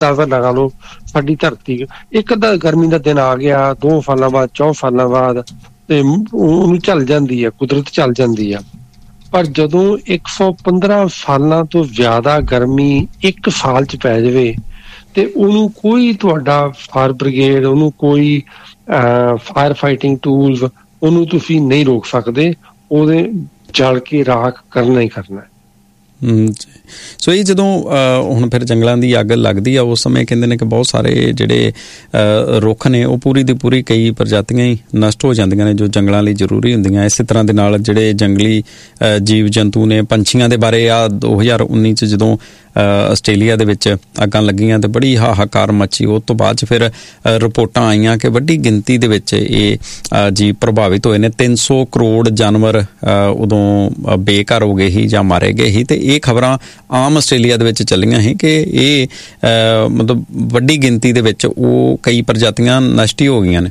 ਲਗਾ ਲਓ ਸਾਡੀ ਧਰਤੀ ਇੱਕ ਅੱਧਾ ਗਰਮੀ ਦਾ ਦਿਨ ਆ ਗਿਆ 2 ਸਾਲਾਂ ਬਾਅਦ 4 ਸਾਲਾਂ ਬਾਅਦ ਤੇ ਉਹਨੂੰ ਝੱਲ ਜਾਂਦੀ ਹੈ, ਕੁਦਰਤ ਝੱਲ ਜਾਂਦੀ ਆ। ਪਰ ਜਦੋਂ 115 ਸਾਲਾਂ ਤੋਂ ਜ਼ਿਆਦਾ ਗਰਮੀ ਇੱਕ ਸਾਲ 'ਚ ਪੈ ਜਾਵੇ ਤੇ ਉਹਨੂੰ ਕੋਈ ਤੁਹਾਡਾ ਫਾਇਰ ਬ੍ਰਿਗੇਡ, ਉਹਨੂੰ ਕੋਈ ਫਾਇਰ ਫਾਈਟਿੰਗ ਟੂਲਸ, ਉਹਨੂੰ ਤੁਸੀਂ ਨਹੀਂ ਰੋਕ ਸਕਦੇ। ਉਹਦੇ ਜਲ ਕੇ ਰਾਖ ਕਰਨਾ ਹੀ ਕਰਨਾ। ਸੋ ਇਹ ਜਦੋਂ ਹੁਣ ਫਿਰ ਜੰਗਲਾਂ ਦੀ ਅੱਗ ਲੱਗਦੀ ਆ ਉਸ ਸਮੇਂ ਕਹਿੰਦੇ ਨੇ ਕਿ ਬਹੁਤ ਸਾਰੇ ਜਿਹੜੇ ਰੁੱਖ ਨੇ ਉਹ ਪੂਰੀ ਦੀ ਪੂਰੀ ਕਈ ਪ੍ਰਜਾਤੀਆਂ ਹੀ ਨਸ਼ਟ ਹੋ ਜਾਂਦੀਆਂ ਨੇ ਜੋ ਜੰਗਲਾਂ ਲਈ ਜ਼ਰੂਰੀ ਹੁੰਦੀਆਂ। ਇਸੇ ਤਰ੍ਹਾਂ ਦੇ ਨਾਲ ਜਿਹੜੇ ਜੰਗਲੀ ਜੀਵ ਜੰਤੂ ਨੇ, ਪੰਛੀਆਂ ਦੇ ਬਾਰੇ ਆ 2019 'ਚ ਜਦੋਂ ਆਸਟ੍ਰੇਲੀਆ ਦੇ ਵਿੱਚ ਅੱਗਾਂ ਲੱਗੀਆਂ ਤੇ ਬੜੀ ਹਾਹਾਕਾਰ ਮੱਚੀ। ਉਸ ਤੋਂ ਬਾਅਦ 'ਚ ਫਿਰ ਰਿਪੋਰਟਾਂ ਆਈਆਂ ਕਿ ਵੱਡੀ ਗਿਣਤੀ ਦੇ ਵਿੱਚ ਇਹ ਜੀਵ ਪ੍ਰਭਾਵਿਤ ਹੋਏ ਨੇ। 300 ਕਰੋੜ ਜਾਨਵਰ ਉਦੋਂ ਬੇਘਰ ਹੋ ਗਏ ਸੀ ਜਾਂ ਮਾਰੇ ਗਏ ਸੀ। ਤੇ ਇਹ ਖਬਰਾਂ ਆਮ ਆਸਟ੍ਰੇਲੀਆ ਦੇ ਵਿੱਚ ਚੱਲੀਆਂ ਸੀ ਕਿ ਇਹ ਮਤਲਬ ਵੱਡੀ ਗਿਣਤੀ ਦੇ ਵਿੱਚ ਉਹ ਕਈ ਪ੍ਰਜਾਤੀਆਂ ਨਸ਼ਟ ਹੀ ਹੋ ਗਈਆਂ ਨੇ।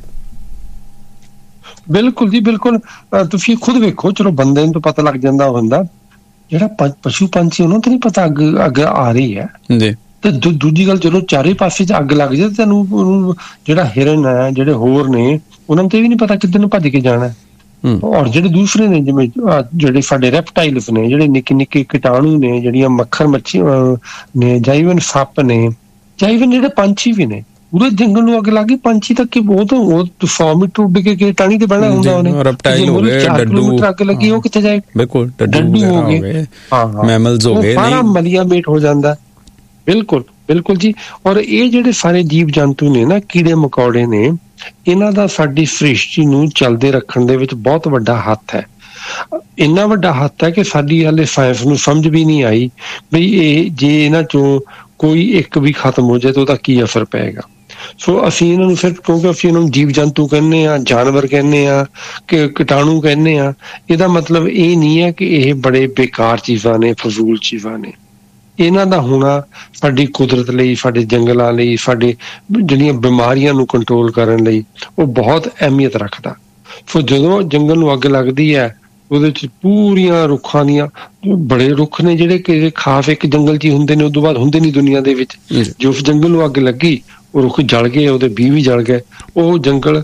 ਬਿਲਕੁਲ ਜੀ, ਬਿਲਕੁਲ। ਤੁਸੀਂ ਖੁਦ ਵੇਖੋ, ਚਲੋ ਬੰਦੇ ਨੂੰ ਤਾਂ ਪਤਾ ਲੱਗ ਜਾਂਦਾ ਹੁੰਦਾ, ਜਿਹੜਾ ਪਸ਼ੂ ਪੰਛੀ ਉਹਨਾਂ ਤੋਂ ਨਹੀਂ ਪਤਾ ਅੱਗ ਆ ਰਹੀ ਹੈ ਜੀ। ਤੇ ਦੂਜੀ ਗੱਲ, ਜਦੋਂ ਚਾਰੇ ਪਾਸੇ 'ਚ ਅੱਗ ਲੱਗ ਜਾਏ ਤੁਹਾਨੂੰ ਉਹਨੂੰ ਜਿਹੜਾ ਹਿਰਨ ਹੈ, ਜਿਹੜੇ ਹੋਰ ਨੇ, ਉਹਨਾਂ ਨੂੰ ਤੇ ਵੀ ਨਹੀਂ ਪਤਾ ਕਿੱਧਰ ਨੂੰ ਭੱਜ ਕੇ ਜਾਣਾ। ਔਰ ਜਿਹੜੇ ਦੂਸਰੇ ਨੇ, ਜਿਵੇਂ ਜਿਹੜੇ ਸਾਡੇ ਰੈਪਟਾਈਲਸ ਨੇ, ਜਿਹੜੇ ਨਿੱਕੇ ਨਿੱਕੇ ਕੀਟਾਣੂ ਨੇ, ਜਿਹੜੀਆਂ ਮੱਖਰ ਮੱਛੀ ਨੇ, ਜਾਂ ਈਵਨ ਸੱਪ ਨੇ, ਜਾਂ ਈਵਨ ਜਿਹੜੇ ਪੰਛੀ ਵੀ ਨੇ, ਪੂਰੇ ਜੰਗਲ ਨੂੰ ਅੱਗ ਲੱਗ ਗਈ। ਪੰਛੀ ਤੱਕ ਉਹ 100 ਮੀਟਰ ਉੱਡ ਕੇ ਟਾਣੀ ਤੇ ਬਹਿਣਾ ਹੁੰਦਾ ਉਹਨੇ। 4 ਕਿਲੋਮੀਟਰ ਅੱਗ ਲੱਗੀ, ਉਹ ਕਿੱਥੇ ਜਾਏ? ਬਿਲਕੁਲ, ਡੱਡੂ ਹੋ ਗਏ, ਮੈਮਲਸ ਹੋ ਗਏ, ਸਾਰਾ ਮਲੀਆ ਮੇਟ ਹੋ ਜਾਂਦਾ। ਬਿਲਕੁਲ ਬਿਲਕੁਲ ਜੀ। ਔਰ ਇਹ ਜਿਹੜੇ ਸਾਰੇ ਜੀਵ ਜੰਤੂ ਨੇ ਨਾ, ਕੀੜੇ ਮਕੌੜੇ ਨੇ, ਇਹਨਾਂ ਦਾ ਸਾਡੀ ਸ੍ਰਿਸ਼ਟੀ ਨੂੰ ਚੱਲਦੇ ਰੱਖਣ ਦੇ ਵਿੱਚ ਬਹੁਤ ਵੱਡਾ ਹੱਥ ਹੈ। ਇੰਨਾ ਵੱਡਾ ਹੱਥ ਹੈ ਕਿ ਸਾਡੀ ਹਾਲੇ ਸਾਇੰਸ ਨੂੰ ਸਮਝ ਵੀ ਨਹੀਂ ਆਈ ਬਈ ਇਹ ਜੇ ਇਹਨਾਂ ਚੋਂ ਕੋਈ ਇੱਕ ਵੀ ਖਤਮ ਹੋ ਜਾਏ ਤਾਂ ਉਹਦਾ ਕੀ ਅਸਰ ਪਏਗਾ। ਸੋ ਅਸੀਂ ਇਹਨਾਂ ਨੂੰ ਫਿਰ, ਕਿਉਂਕਿ ਅਸੀਂ ਇਹਨਾਂ ਨੂੰ ਜੀਵ ਜੰਤੂ ਕਹਿੰਦੇ ਹਾਂ, ਜਾਨਵਰ ਕਹਿੰਦੇ ਹਾਂ, ਕਿ ਕੀਟਾਣੂ ਕਹਿੰਦੇ ਹਾਂ, ਇਹਦਾ ਮਤਲਬ ਇਹ ਨਹੀਂ ਹੈ ਕਿ ਇਹ ਬੜੇ ਬੇਕਾਰ ਚੀਜ਼ਾਂ ਨੇ, ਫਜ਼ੂਲ ਚੀਜ਼ਾਂ ਨੇ। ਇਹਨਾਂ ਦਾ ਹੋਣਾ ਸਾਡੀ ਕੁਦਰਤ ਲਈ, ਸਾਡੇ ਜੰਗਲਾਂ ਲਈ, ਸਾਡੇ ਜਿਹੜੀਆਂ ਬਿਮਾਰੀਆਂ ਨੂੰ ਕੰਟਰੋਲ ਕਰਨ ਲਈ ਉਹ ਬਹੁਤ ਅਹਿਮੀਅਤ ਰੱਖਦਾ। ਸੋ ਜਦੋਂ ਜੰਗਲ ਨੂੰ ਅੱਗ ਲੱਗਦੀ ਹੈ, ਉਹਦੇ 'ਚ ਪੂਰੀਆਂ ਰੁੱਖਾਂ ਦੀਆਂ, ਬੜੇ ਰੁੱਖ ਨੇ ਜਿਹੜੇ ਕਿ ਖਾਸ ਇੱਕ ਜੰਗਲ 'ਚ ਹੀ ਹੁੰਦੇ ਨੇ, ਉਦੋਂ ਬਾਅਦ ਹੁੰਦੇ ਨਹੀਂ ਦੁਨੀਆ ਦੇ ਵਿੱਚ। ਜੋ ਉਸ ਜੰਗਲ ਨੂੰ ਅੱਗ ਲੱਗੀ, ਉਹ ਰੁੱਖ ਜਲ ਗਏ, ਉਹਦੇ ਬੀਜ ਵੀ ਜਲ ਗਏ। ਉਹ ਜੰਗਲ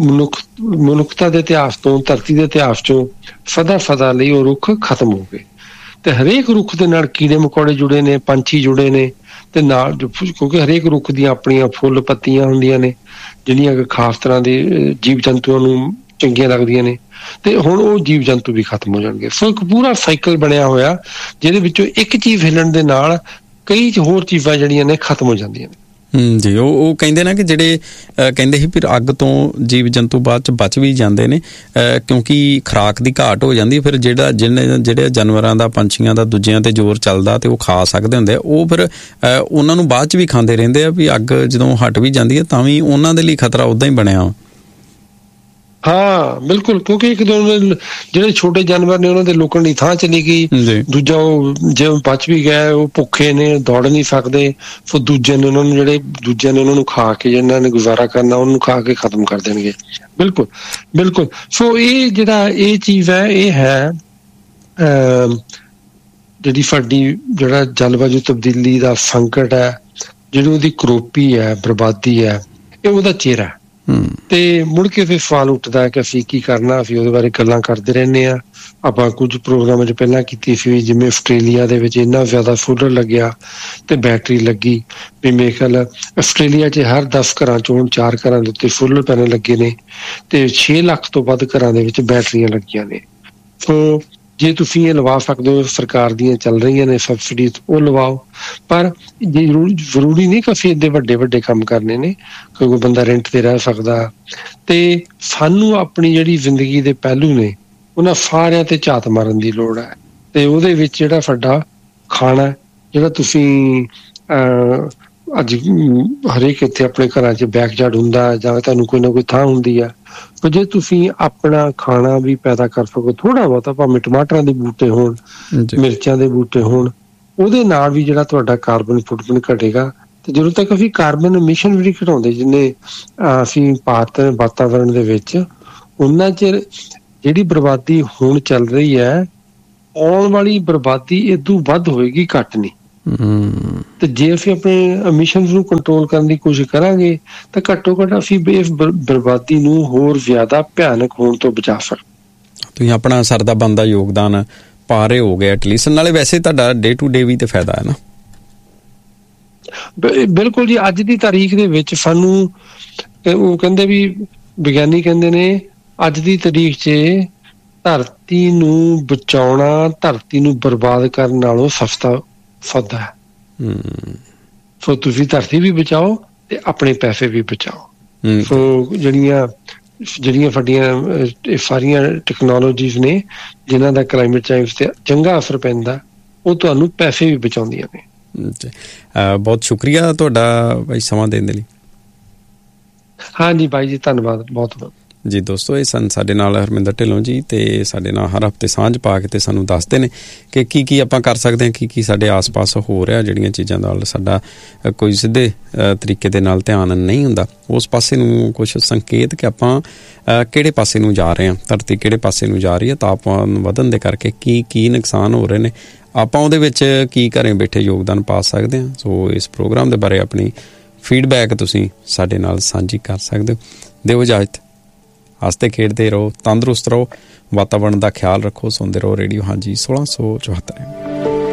ਮਨੁੱਖਤਾ ਦੇ ਇਤਿਹਾਸ ਤੋਂ, ਧਰਤੀ ਦੇ ਇਤਿਹਾਸ ਚੋਂ ਸਦਾ ਲਈ ਉਹ ਰੁੱਖ ਖਤਮ ਹੋ ਗਏ। ਤੇ ਹਰੇਕ ਰੁੱਖ ਦੇ ਨਾਲ ਕੀੜੇ ਮਕੌੜੇ ਜੁੜੇ ਨੇ, ਪੰਛੀ ਜੁੜੇ ਨੇ, ਤੇ ਨਾਲ ਕਿਉਂਕਿ ਹਰੇਕ ਰੁੱਖ ਦੀਆਂ ਆਪਣੀਆਂ ਫੁੱਲ ਪੱਤੀਆਂ ਹੁੰਦੀਆਂ ਨੇ ਜਿਹੜੀਆਂ ਕਿ ਖਾਸ ਤਰ੍ਹਾਂ ਦੇ ਜੀਵ ਜੰਤੂਆਂ ਨੂੰ ਚੰਗੀਆਂ ਲੱਗਦੀਆਂ ਨੇ। ਤੇ ਹੁਣ ਉਹ ਜੀਵ ਜੰਤੂ ਵੀ ਖਤਮ ਹੋ ਜਾਣਗੇ। ਸੋ ਇੱਕ ਪੂਰਾ ਸਾਈਕਲ ਬਣਿਆ ਹੋਇਆ ਜਿਹਦੇ ਵਿੱਚੋਂ ਇੱਕ ਚੀਜ਼ ਹਿੱਲਣ ਦੇ ਨਾਲ ਕਈ ਹੋਰ ਚੀਜ਼ਾਂ ਜਿਹੜੀਆਂ ਨੇ ਖਤਮ ਹੋ ਜਾਂਦੀਆਂ ਨੇ। ਜੀ, ਉਹ ਕਹਿੰਦੇ ਨਾ ਕਿ ਜਿਹੜੇ ਕਹਿੰਦੇ ਸੀ ਫਿਰ ਅੱਗ ਤੋਂ ਜੀਵ ਜੰਤੂ ਬਾਅਦ 'ਚ ਬਚ ਵੀ ਜਾਂਦੇ ਨੇ ਕਿਉਂਕਿ ਖੁਰਾਕ ਦੀ ਘਾਟ ਹੋ ਜਾਂਦੀ। ਫਿਰ ਜਿਹੜੇ ਜਾਨਵਰਾਂ ਦਾ, ਪੰਛੀਆਂ ਦਾ ਦੂਜਿਆਂ ਤੇ ਜ਼ੋਰ ਚੱਲਦਾ ਤੇ ਉਹ ਖਾ ਸਕਦੇ ਹੁੰਦੇ, ਉਹ ਫਿਰ ਉਹਨਾਂ ਨੂੰ ਬਾਅਦ 'ਚ ਵੀ ਖਾਂਦੇ ਰਹਿੰਦੇ ਆ ਵੀ ਅੱਗ ਜਦੋਂ ਹਟ ਵੀ ਜਾਂਦੀ ਹੈ ਤਾਂ ਵੀ ਉਹਨਾਂ ਦੇ ਲਈ ਖਤਰਾ ਉੱਦਾਂ ਹੀ ਬਣਿਆ। ਹਾਂ ਬਿਲਕੁਲ, ਕਿਉਂਕਿ ਇੱਕ ਦੋ ਜਿਹੜੇ ਛੋਟੇ ਜਾਨਵਰ ਨੇ ਉਹਨਾਂ ਦੇ ਲੁਕਣ ਦੀ ਥਾਂ ਚਲੀ ਗਈ। ਦੂਜਾ ਉਹ ਜੇ ਬਚ ਵੀ ਗਏ, ਉਹ ਭੁੱਖੇ ਨੇ, ਦੌੜ ਨਹੀਂ ਸਕਦੇ। ਸੋ ਦੂਜਿਆਂ ਨੇ ਉਹਨਾਂ ਨੂੰ ਖਾ ਕੇ, ਜਿਹਨਾਂ ਨੇ ਗੁਜ਼ਾਰਾ ਕਰਨਾ ਉਹਨੂੰ ਖਾ ਕੇ ਖਤਮ ਕਰ ਦੇਣਗੇ। ਬਿਲਕੁਲ ਬਿਲਕੁਲ। ਸੋ ਇਹ ਜਿਹੜਾ ਇਹ ਚੀਜ਼ ਹੈ, ਇਹ ਹੈ ਜਿਹੜੀ ਸਾਡੀ ਜਿਹੜਾ ਜਲਵਾਯੂ ਤਬਦੀਲੀ ਦਾ ਸੰਕਟ ਹੈ, ਜਿਹੜੀ ਉਹਦੀ ਕਰੋਪੀ ਹੈ, ਬਰਬਾਦੀ ਹੈ, ਇਹ ਉਹਦਾ ਚਿਹਰਾ ਹੈ। ਤੇ ਮੁੜ ਕੇ ਫਿਰ ਸਵਾਲ ਉੱਠਦਾ ਕਿ ਅਸੀਂ ਕੀ ਕਰਨਾ। ਅਸੀਂ ਉਹਦੇ ਬਾਰੇ ਗੱਲਾਂ ਕਰਦੇ ਰਹਿੰਦੇ ਹਾਂ। ਆਪਾਂ ਕੁਝ ਪ੍ਰੋਗਰਾਮਾਂ 'ਚ ਪਹਿਲਾਂ ਕੀਤੀ ਸੀ, ਜਿਵੇਂ ਆਸਟ੍ਰੇਲੀਆ ਦੇ ਵਿੱਚ ਇੰਨਾ ਜ਼ਿਆਦਾ ਸੋਲਰ ਲੱਗਿਆ ਤੇ ਬੈਟਰੀ ਲੱਗੀ ਵੀ ਮੇਰੇ ਖਿਆਲ ਆਸਟ੍ਰੇਲੀਆ 'ਚ ਹਰ 10 ਘਰਾਂ 'ਚੋਂ ਹੁਣ 4 ਘਰਾਂ ਦੇ ਉੱਤੇ ਸੋਲਰ ਪੈਨਲ ਲੱਗੇ ਨੇ ਤੇ 6 ਲੱਖ ਤੋਂ ਵੱਧ ਘਰਾਂ ਦੇ ਵਿੱਚ ਬੈਟਰੀਆਂ ਲੱਗੀਆਂ ਨੇ। ਸੋ ਜੇ ਤੁਸੀਂ ਇਹ ਲਵਾ ਸਕਦੇ ਹੋ, ਸਰਕਾਰ ਦੀਆਂ ਚੱਲ ਰਹੀਆਂ ਨੇ ਸਬਸਿਡੀਜ਼, ਉਹ ਲਵਾਓ। ਪਰ ਜ਼ਰੂਰੀ ਨਹੀਂ ਕਿ ਅਸੀਂ ਇੱਡੇ ਵੱਡੇ ਵੱਡੇ ਕੰਮ ਕਰਨੇ ਨੇ, ਕਿਉਂਕਿ ਬੰਦਾ ਰੈਂਟ ਤੇ ਰਹਿ ਸਕਦਾ। ਤੇ ਸਾਨੂੰ ਆਪਣੀ ਜਿਹੜੀ ਜ਼ਿੰਦਗੀ ਦੇ ਪਹਿਲੂ ਨੇ ਉਹਨਾਂ ਸਾਰਿਆਂ ਤੇ ਝਾਤ ਮਾਰਨ ਦੀ ਲੋੜ ਹੈ। ਤੇ ਉਹਦੇ ਵਿੱਚ ਜਿਹੜਾ ਸਾਡਾ ਖਾਣਾ, ਜਿਹੜਾ ਤੁਸੀਂ ਅੱਜ ਹਰੇਕ ਇੱਥੇ ਆਪਣੇ ਘਰਾਂ 'ਚ ਬੈਕਯਾਰਡ ਹੁੰਦਾ ਜਾਂ ਤੁਹਾਨੂੰ ਕੋਈ ਨਾ ਕੋਈ ਥਾਂ ਹੁੰਦੀ ਆ, ਪਰ ਜੇ ਤੁਸੀਂ ਆਪਣਾ ਖਾਣਾ ਵੀ ਪੈਦਾ ਕਰ ਸਕੋ ਥੋੜ੍ਹਾ ਬਹੁਤਾ, ਭਾਵੇਂ ਟਮਾਟਰਾਂ ਦੇ ਬੂਟੇ ਹੋਣ, ਮਿਰਚਾਂ ਦੇ ਬੂਟੇ ਹੋਣ, ਉਹਦੇ ਨਾਲ ਵੀ ਜਿਹੜਾ ਤੁਹਾਡਾ ਕਾਰਬਨ ਫੁੱਟਪ੍ਰਿੰਟ ਘਟੇਗਾ। ਤੇ ਜਦੋਂ ਤੱਕ ਅਸੀਂ ਕਾਰਬਨ ਐਮਿਸ਼ਨ ਵੀ ਘਟਾਉਂਦੇ ਜਿੰਨੇ ਅਸੀਂ ਭਾਰਤ ਵਾਤਾਵਰਨ ਦੇ ਵਿੱਚ, ਉਹਨਾਂ ਚਿਰ ਜਿਹੜੀ ਬਰਬਾਦੀ ਹੁਣ ਚੱਲ ਰਹੀ ਹੈ, ਆਉਣ ਵਾਲੀ ਬਰਬਾਦੀ ਇਦੋਂ ਵੱਧ ਹੋਏਗੀ, ਘੱਟ ਨਹੀਂ। ਤੇ ਜੇ ਅਸੀਂ ਆਪਣੇ ਐਮਿਸ਼ਨਸ ਨੂੰ ਕੰਟਰੋਲ ਕਰਨ ਦੀ ਕੋਸ਼ਿਸ਼ ਕਰਾਂਗੇ ਤਾਂ ਘੱਟੋ ਘੱਟ ਅਸੀਂ ਇਸ ਬਰਬਾਦੀ ਨੂੰ ਹੋਰ ਜ਼ਿਆਦਾ ਭਿਆਨਕ ਹੋਣ ਤੋਂ ਬਚਾ ਸਕਦੇ। ਤੁਸੀਂ ਆਪਣਾ ਸਰਦਾ ਬਣਦਾ ਯੋਗਦਾਨ ਪਾ ਰਹੇ ਹੋ ਗਏ ਐਟਲੀਸਟ, ਨਾਲੇ ਵੈਸੇ ਤੁਹਾਡਾ ਡੇ ਟੂ ਡੇ ਵੀ ਤੇ ਫਾਇਦਾ ਹੈ ਨਾ। ਬਿਲਕੁਲ ਜੀ, ਅੱਜ ਦੀ ਤਾਰੀਖ ਦੇ ਵਿੱਚ ਸਾਨੂੰ ਉਹ ਕਹਿੰਦੇ ਵੀ ਵਿਗਿਆਨੀ ਕਹਿੰਦੇ ਨੇ ਅੱਜ ਦੀ ਤਾਰੀਖ 'ਚ ਧਰਤੀ ਨੂੰ ਬਚਾਉਣਾ ਧਰਤੀ ਨੂੰ ਬਰਬਾਦ ਕਰਨ ਨਾਲੋਂ ਸਸਤਾ ਸੌਦਾ ਹੈ। ਸੋ ਤੁਸੀਂ ਧਰਤੀ ਵੀ ਬਚਾਓ ਤੇ ਆਪਣੇ ਪੈਸੇ ਵੀ ਬਚਾਓ। ਸੋ ਜਿਹੜੀਆਂ ਸਾਡੀਆਂ ਸਾਰੀਆਂ ਟੈਕਨੋਲੋਜੀਜ਼ ਨੇ ਜਿਨ੍ਹਾਂ ਦਾ ਕਲਾਈਮੇਟ ਚੇਂਜ ਤੇ ਚੰਗਾ ਅਸਰ ਪੈਂਦਾ, ਉਹ ਤੁਹਾਨੂੰ ਪੈਸੇ ਵੀ ਬਚਾਉਂਦੀਆਂ ਨੇ। ਬਹੁਤ ਸ਼ੁਕਰੀਆ ਤੁਹਾਡਾ ਭਾਈ ਸਮਾਂ ਦੇਣ ਦੇ ਲਈ। ਹਾਂਜੀ ਬਾਈ ਜੀ, ਧੰਨਵਾਦ ਬਹੁਤ ਬਹੁਤ ਜੀ। ਦੋਸਤੋ, ਇਹ ਸਨ ਸਾਡੇ ਨਾਲ ਹਰਮਿੰਦਰ ਢਿੱਲੋਂ ਜੀ, ਤੇ ਸਾਡੇ ਨਾਲ ਹਰ ਹਫ਼ਤੇ ਸਾਂਝ ਪਾ ਕੇ ਤੇ ਸਾਨੂੰ ਦੱਸਦੇ ਨੇ ਕਿ ਕੀ ਆਪਾਂ ਕਰ ਸਕਦੇ ਹਾਂ, ਕੀ ਸਾਡੇ ਆਸ-ਪਾਸ ਹੋ ਰਿਹਾ, ਜਿਹੜੀਆਂ ਚੀਜ਼ਾਂ ਨਾਲ ਸਾਡਾ ਕੋਈ ਸਿੱਧੇ ਤਰੀਕੇ ਦੇ ਨਾਲ ਧਿਆਨ ਨਹੀਂ ਹੁੰਦਾ, ਉਸ ਪਾਸੇ ਨੂੰ ਕੁਛ ਸੰਕੇਤ ਕਿ ਆਪਾਂ ਕਿਹੜੇ ਪਾਸੇ ਨੂੰ ਜਾ ਰਹੇ ਹਾਂ, ਧਰਤੀ ਕਿਹੜੇ ਪਾਸੇ ਨੂੰ ਜਾ ਰਹੀ ਹੈ, ਤਾਪਮਾਨ ਵਧਣ ਦੇ ਕਰਕੇ ਕੀ ਨੁਕਸਾਨ ਹੋ ਰਹੇ ਨੇ, ਆਪਾਂ ਉਹਦੇ ਵਿੱਚ ਕੀ ਘਰੇ ਬੈਠੇ ਯੋਗਦਾਨ ਪਾ ਸਕਦੇ ਹਾਂ। ਸੋ ਇਸ ਪ੍ਰੋਗਰਾਮ ਦੇ ਬਾਰੇ ਆਪਣੀ ਫੀਡਬੈਕ ਤੁਸੀਂ ਸਾਡੇ ਨਾਲ ਸਾਂਝੀ ਕਰ ਸਕਦੇ ਹੋ। ਦਿਓ ਇਜਾਜ਼ਤ, ਹੱਸਦੇ ਖੇਡਦੇ ਰਹੋ, ਤੰਦਰੁਸਤ ਰਹੋ, ਵਾਤਾਵਰਨ ਦਾ ਖਿਆਲ ਰੱਖੋ, ਸੁਣਦੇ ਰਹੋ ਰੇਡੀਓ ਹਾਂਜੀ 1674।